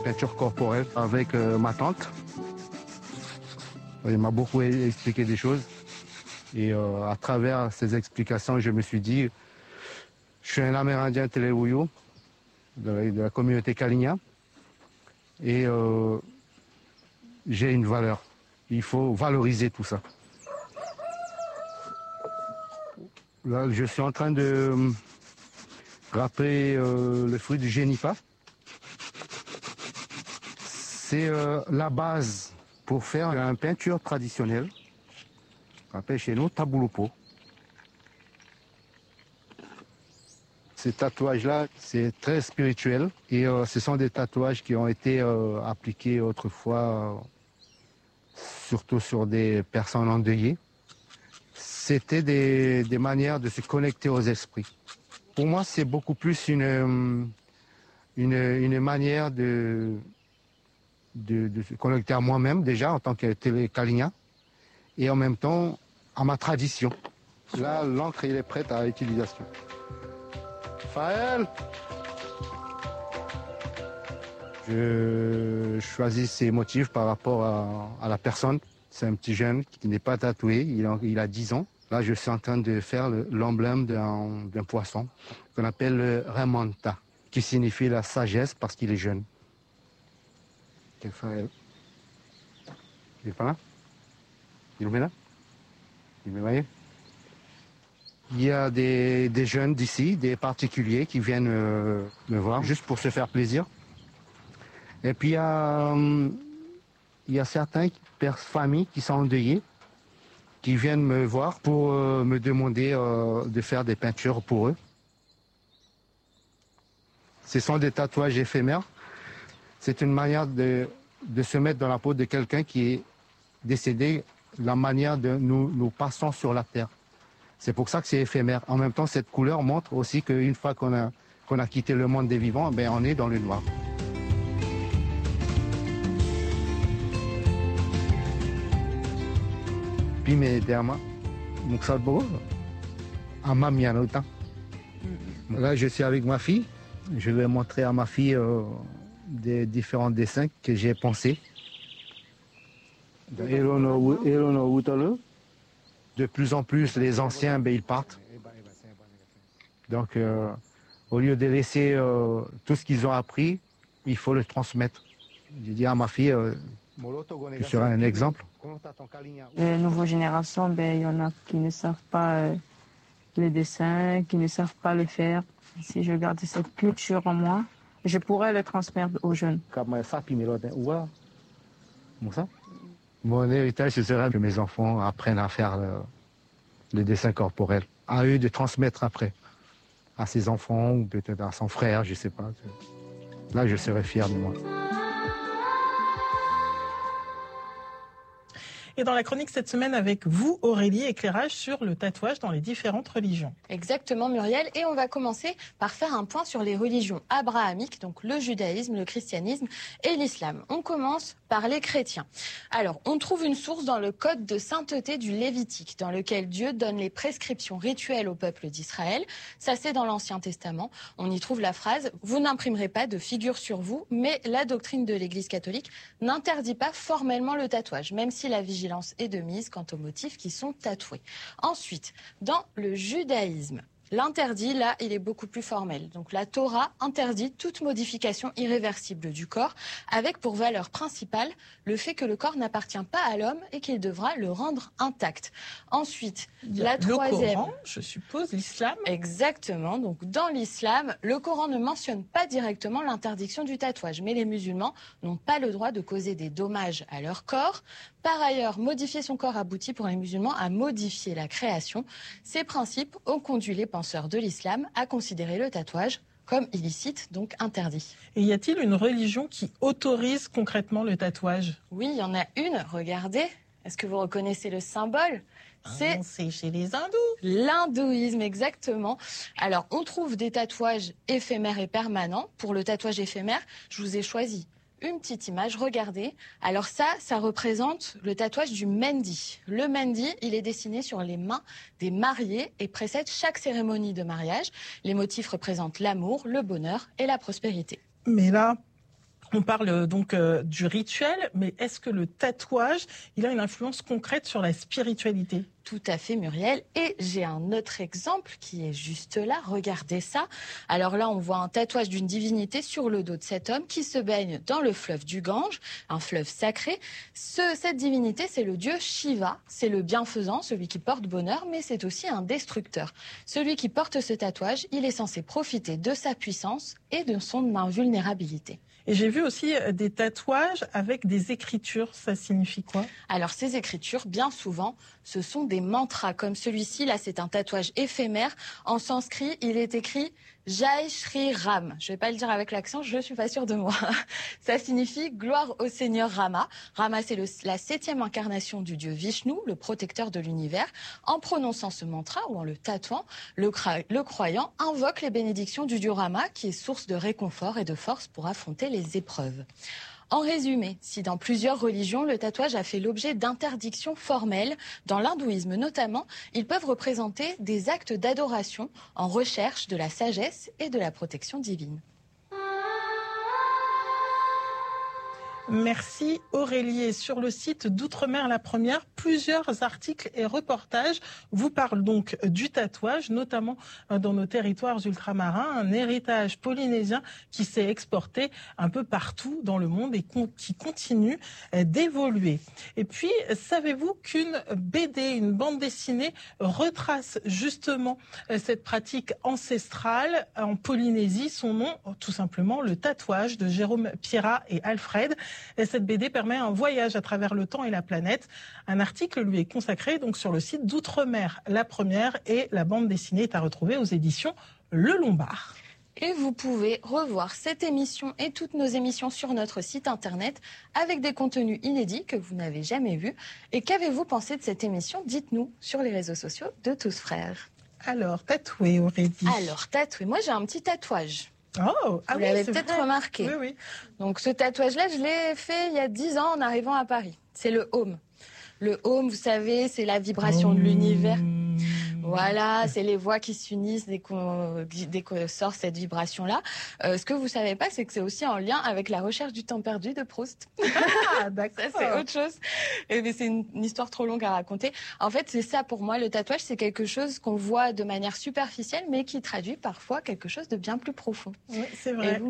Peinture corporelle avec ma tante. Il m'a beaucoup expliqué des choses. Et à travers ces explications, je me suis dit, je suis un Amérindien Telewuyo de la communauté Kalinia. Et j'ai une valeur. Il faut valoriser tout ça. Là, je suis en train de râper le fruit du génipa. C'est la base pour faire une peinture traditionnelle. On appelle chez nous tabulupo. Ces tatouages-là, c'est très spirituel et ce sont des tatouages qui ont été appliqués autrefois, surtout sur des personnes endeuillées. C'était des manières de se connecter aux esprits. Pour moi, c'est beaucoup plus une manière de se connecter à moi-même déjà en tant que Kalinia et en même temps à ma tradition. Là, l'encre elle est prête à utilisation. Faël, je choisis ces motifs par rapport à la personne. C'est un petit jeune qui n'est pas tatoué, il a 10 ans. Là, je suis en train de faire l'emblème d'un poisson qu'on appelle le Ramanta, qui signifie la sagesse parce qu'il est jeune. Faël. Il est pas là? Il est là? Il me voyait? Il y a des jeunes d'ici, des particuliers qui viennent me voir juste pour se faire plaisir. Et puis il y a certaines familles qui sont endeuillées, qui viennent me voir pour me demander de faire des peintures pour eux. Ce sont des tatouages éphémères. C'est une manière de se mettre dans la peau de quelqu'un qui est décédé, la manière de nous passons sur la terre. C'est pour ça que c'est éphémère. En même temps, cette couleur montre aussi qu'une fois qu'on a quitté le monde des vivants, ben, on est dans le noir. Puis mes derma, Muxalbo, Amamianota. Là, je suis avec ma fille. Je vais montrer à ma fille des différents dessins que j'ai pensés. De plus en plus, les anciens, ben, ils partent. Donc, au lieu de laisser tout ce qu'ils ont appris, il faut le transmettre. J'ai dit à ma fille, tu seras un exemple. Les nouvelles générations, ben, il y en a qui ne savent pas les dessins, qui ne savent pas le faire. Si je garde cette culture en moi, je pourrais le transmettre aux jeunes. Mon héritage, ce sera que mes enfants apprennent à faire le dessin corporel. À eux de transmettre après. À ses enfants ou peut-être à son frère, je ne sais pas. Là, je serai fier de moi. Et dans la chronique cette semaine avec vous, Aurélie, éclairage sur le tatouage dans les différentes religions. Exactement, Muriel. Et on va commencer par faire un point sur les religions abrahamiques, donc le judaïsme, le christianisme et l'islam. On commence par les chrétiens. Alors, on trouve une source dans le code de sainteté du Lévitique, dans lequel Dieu donne les prescriptions rituelles au peuple d'Israël. Ça, c'est dans l'Ancien Testament. On y trouve la phrase « Vous n'imprimerez pas de figure sur vous », mais la doctrine de l'Église catholique n'interdit pas formellement le tatouage, même si la vigilance est de mise quant aux motifs qui sont tatoués. Ensuite, dans le judaïsme, l'interdit, là, il est beaucoup plus formel. Donc la Torah interdit toute modification irréversible du corps, avec pour valeur principale le fait que le corps n'appartient pas à l'homme et qu'il devra le rendre intact. Ensuite, la troisième... Le Coran, je suppose, l'islam. Exactement. Donc dans l'islam, le Coran ne mentionne pas directement l'interdiction du tatouage, mais les musulmans n'ont pas le droit de causer des dommages à leur corps. Par ailleurs, modifier son corps aboutit pour les musulmans à modifier la création. Ces principes ont conduit les penseurs de l'islam à considérer le tatouage comme illicite, donc interdit. Et y a-t-il une religion qui autorise concrètement le tatouage? Oui, il y en a une, regardez. Est-ce que vous reconnaissez le symbole? C'est chez les hindous. L'hindouisme, exactement. Alors, on trouve des tatouages éphémères et permanents. Pour le tatouage éphémère, je vous ai choisi une petite image, regardez. Alors ça représente le tatouage du Mendi. Le Mendi, il est dessiné sur les mains des mariés et précède chaque cérémonie de mariage. Les motifs représentent l'amour, le bonheur et la prospérité. Mais là, On parle donc du rituel, mais est-ce que le tatouage, il a une influence concrète sur la spiritualité ? Tout à fait, Muriel. Et j'ai un autre exemple qui est juste là. Regardez ça. Alors là, on voit un tatouage d'une divinité sur le dos de cet homme qui se baigne dans le fleuve du Gange, un fleuve sacré. Cette divinité, c'est le dieu Shiva. C'est le bienfaisant, celui qui porte bonheur, mais c'est aussi un destructeur. Celui qui porte ce tatouage, il est censé profiter de sa puissance et de son invulnérabilité. Et j'ai vu aussi des tatouages avec des écritures. Ça signifie quoi ? Alors ces écritures, bien souvent, ce sont des mantras. Comme celui-ci, là, c'est un tatouage éphémère. En sanskrit, il est écrit Jai Shri Ram. Je ne vais pas le dire avec l'accent, je ne suis pas sûre de moi. Ça signifie gloire au Seigneur Rama. Rama, c'est la 7e incarnation du dieu Vishnu, le protecteur de l'univers. En prononçant ce mantra ou en le tatouant, le croyant invoque les bénédictions du dieu Rama, qui est source de réconfort et de force pour affronter les épreuves. En résumé, si dans plusieurs religions, le tatouage a fait l'objet d'interdictions formelles, dans l'hindouisme notamment, ils peuvent représenter des actes d'adoration en recherche de la sagesse et de la protection divine. Merci Aurélie. Et sur le site d'Outre-mer La Première, plusieurs articles et reportages vous parlent donc du tatouage, notamment dans nos territoires ultramarins, un héritage polynésien qui s'est exporté un peu partout dans le monde et qui continue d'évoluer. Et puis, savez-vous qu'une BD, une bande dessinée, retrace justement cette pratique ancestrale en Polynésie? Son nom, tout simplement, Le Tatouage, de Jérôme Pierrat et Alfred. Et cette BD permet un voyage à travers le temps et la planète. Un article lui est consacré donc sur le site d'Outre-mer La Première, et la bande dessinée est à retrouver aux éditions Le Lombard. Et vous pouvez revoir cette émission et toutes nos émissions sur notre site internet avec des contenus inédits que vous n'avez jamais vus. Et qu'avez-vous pensé de cette émission? Dites-nous sur les réseaux sociaux de Tous Frères. Alors, tatoué, Aurélie. Alors, tatoué. Moi, j'ai un petit tatouage. Oh, vous l'avez peut-être remarqué. Oui, oui. Donc ce tatouage-là, je l'ai fait il y a 10 ans en arrivant à Paris. C'est le Om. Le Om, vous savez, c'est la vibration de l'univers. Voilà, c'est les voix qui s'unissent dès qu'on sort cette vibration-là. Ce que vous savez pas, c'est que c'est aussi en lien avec la recherche du temps perdu de Proust. Ah, d'accord. Ça, c'est autre chose. Mais c'est une histoire trop longue à raconter. En fait, c'est ça pour moi. Le tatouage, c'est quelque chose qu'on voit de manière superficielle, mais qui traduit parfois quelque chose de bien plus profond. Oui, c'est vrai.